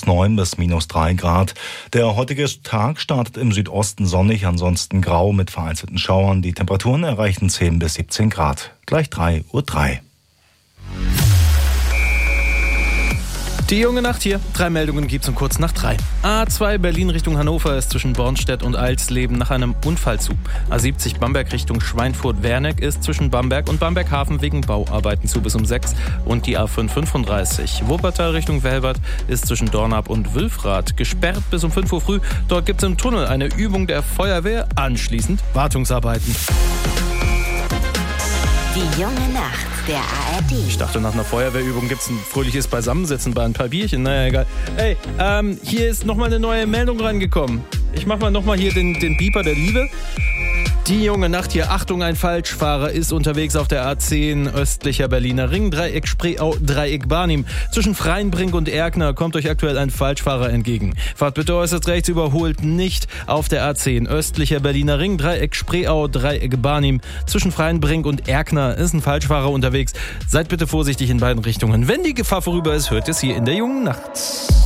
-9 bis -3 Grad. Der heutige Tag startet im Südosten sonnig, ansonsten grau mit vereinzelten Schauern. Die Temperaturen erreichen 10 bis 17 Grad. Gleich 3:03 Uhr. Die junge Nacht hier. 3 Meldungen gibt's um kurz nach 3. A2 Berlin Richtung Hannover ist zwischen Bornstedt und Alsleben nach einem Unfall zu. A70 Bamberg Richtung Schweinfurt-Werneck ist zwischen Bamberg und Bamberg-Hafen wegen Bauarbeiten zu bis um 6. Und die A535 Wuppertal Richtung Velbert ist zwischen Dornap und Wülfrath gesperrt bis um 5 Uhr früh. Dort gibt's im Tunnel eine Übung der Feuerwehr, anschließend Wartungsarbeiten. Die junge Nacht der ARD. Ich dachte, nach einer Feuerwehrübung gibt's ein fröhliches Beisammensitzen bei ein paar Bierchen. Naja, egal. Ey, hier ist nochmal eine neue Meldung reingekommen. Ich mach mal nochmal hier den Beeper der Liebe. Die junge Nacht hier. Achtung, ein Falschfahrer ist unterwegs auf der A10 östlicher Berliner Ring, Dreieck Spreeau, Dreieck Barnim. Zwischen Freienbrink und Erkner kommt euch aktuell ein Falschfahrer entgegen. Fahrt bitte äußerst rechts, überholt nicht auf der A10 östlicher Berliner Ring, Dreieck Spreeau, Dreieck Barnim. Zwischen Freienbrink und Erkner ist ein Falschfahrer unterwegs. Seid bitte vorsichtig in beiden Richtungen. Wenn die Gefahr vorüber ist, hört es hier in der jungen Nacht.